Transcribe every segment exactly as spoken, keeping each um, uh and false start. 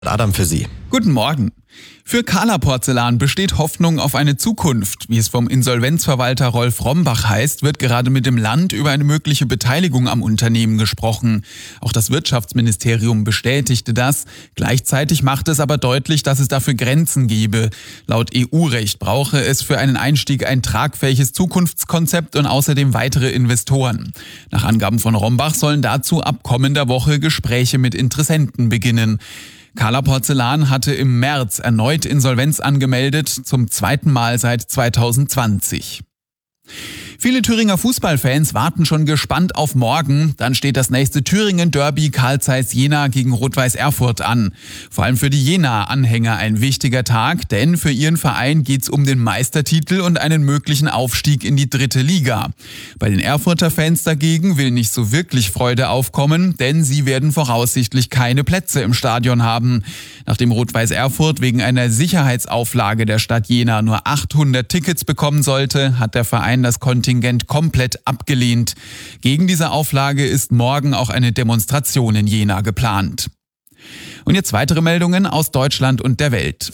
Adam für Sie. Guten Morgen. Für Kahler Porzellan besteht Hoffnung auf eine Zukunft. Wie es vom Insolvenzverwalter Rolf Rombach heißt, wird gerade mit dem Land über eine mögliche Beteiligung am Unternehmen gesprochen. Auch das Wirtschaftsministerium bestätigte das. Gleichzeitig macht es aber deutlich, dass es dafür Grenzen gebe. Laut E U-Recht brauche es für einen Einstieg ein tragfähiges Zukunftskonzept und außerdem weitere Investoren. Nach Angaben von Rombach sollen dazu ab kommender Woche Gespräche mit Interessenten beginnen. Kahler Porzellan hatte im März erneut Insolvenz angemeldet, zum zweiten Mal seit zweitausendzwanzig. Viele Thüringer Fußballfans warten schon gespannt auf morgen. Dann steht das nächste Thüringen-Derby Carl Zeiss Jena gegen Rot-Weiß Erfurt an. Vor allem für die Jena-Anhänger ein wichtiger Tag, denn für ihren Verein geht's um den Meistertitel und einen möglichen Aufstieg in die dritte Liga. Bei den Erfurter Fans dagegen will nicht so wirklich Freude aufkommen, denn sie werden voraussichtlich keine Plätze im Stadion haben. Nachdem Rot-Weiß Erfurt wegen einer Sicherheitsauflage der Stadt Jena nur achthundert Tickets bekommen sollte, hat der Verein das Kontingent komplett abgelehnt. Gegen diese Auflage ist morgen auch eine Demonstration in Jena geplant. Und jetzt weitere Meldungen aus Deutschland und der Welt.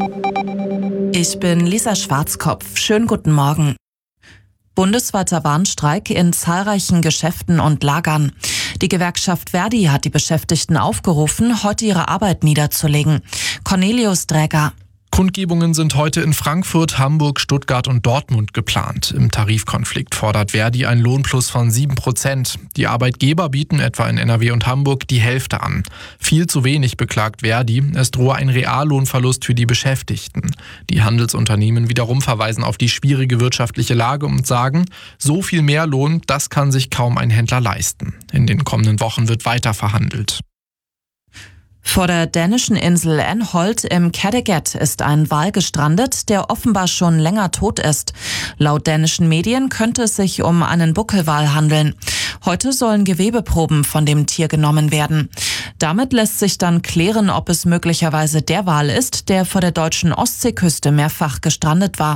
Ich bin Lisa Schwarzkopf. Schönen guten Morgen. Bundesweiter Warnstreik in zahlreichen Geschäften und Lagern. Die Gewerkschaft Verdi hat die Beschäftigten aufgerufen, heute ihre Arbeit niederzulegen. Cornelius Dräger. Kundgebungen sind heute in Frankfurt, Hamburg, Stuttgart und Dortmund geplant. Im Tarifkonflikt fordert Verdi einen Lohnplus von sieben Prozent. Die Arbeitgeber bieten etwa in N R W und Hamburg die Hälfte an. Viel zu wenig, beklagt Verdi. Es drohe ein Reallohnverlust für die Beschäftigten. Die Handelsunternehmen wiederum verweisen auf die schwierige wirtschaftliche Lage und sagen, so viel mehr Lohn, das kann sich kaum ein Händler leisten. In den kommenden Wochen wird weiter verhandelt. Vor der dänischen Insel Anholt im Kattegat ist ein Wal gestrandet, der offenbar schon länger tot ist. Laut dänischen Medien könnte es sich um einen Buckelwal handeln. Heute sollen Gewebeproben von dem Tier genommen werden. Damit lässt sich dann klären, ob es möglicherweise der Wal ist, der vor der deutschen Ostseeküste mehrfach gestrandet war.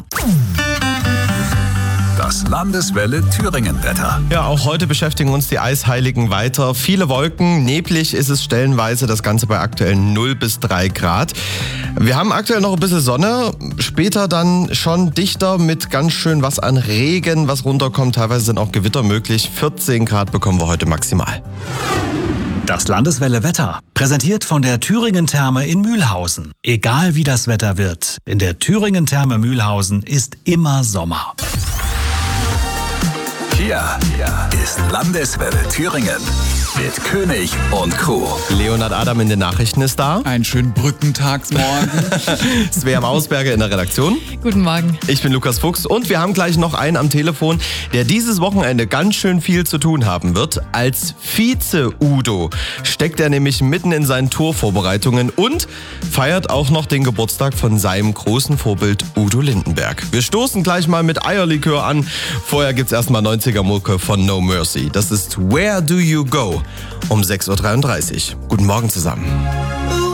Das Landeswelle Thüringen-Wetter. Ja, auch heute beschäftigen uns die Eisheiligen weiter. Viele Wolken, neblig ist es stellenweise, das Ganze bei aktuell null bis drei Grad. Wir haben aktuell noch ein bisschen Sonne, später dann schon dichter mit ganz schön was an Regen, was runterkommt. Teilweise sind auch Gewitter möglich. vierzehn Grad bekommen wir heute maximal. Das Landeswelle Wetter, präsentiert von der Thüringen Therme in Mühlhausen. Egal wie das Wetter wird, in der Thüringen Therme Mühlhausen ist immer Sommer. Hier ist Landeswelle Thüringen mit König und Crew. Leonhard Adam in den Nachrichten ist da. Einen schönen Brückentagsmorgen. Svea Mausberger in der Redaktion. Guten Morgen. Ich bin Lukas Fuchs und wir haben gleich noch einen am Telefon, der dieses Wochenende ganz schön viel zu tun haben wird. Als Vize-Udo steckt er nämlich mitten in seinen Tourvorbereitungen und feiert auch noch den Geburtstag von seinem großen Vorbild Udo Lindenberg. Wir stoßen gleich mal mit Eierlikör an. Vorher gibt's erstmal neunziger-Mucke von No Mercy. Das ist Where Do You Go? Um sechs Uhr dreiunddreißig. Guten Morgen zusammen.